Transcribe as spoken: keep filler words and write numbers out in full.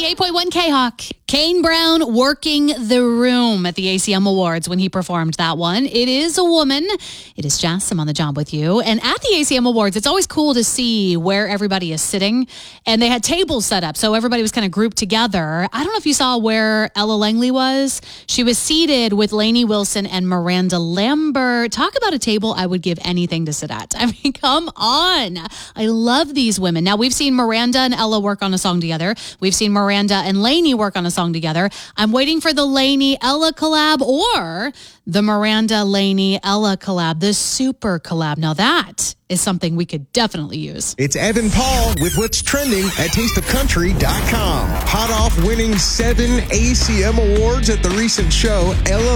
ninety-eight point one K-Hawk. Kane Brown working the room at the A C M Awards when he performed that one. It is a woman. It is Jassim on the job with you. And at the A C M Awards, it's always cool to see where everybody is sitting. And they had tables set up, so everybody was kind of grouped together. I don't know if you saw where Ella Langley was. She was seated with Lainey Wilson and Miranda Lambert. Talk about a table I would give anything to sit at. I mean, come on. I love these women. Now, we've seen Miranda and Ella work on a song together. We've seen Miranda and Lainey work on a song together. I'm waiting for the Lainey Ella collab or the Miranda Lainey Ella collab, the super collab. Now that is something we could definitely use. It's Evan Paul with what's trending at taste of country dot com. Hot off winning seven A C M awards at the recent show, Ella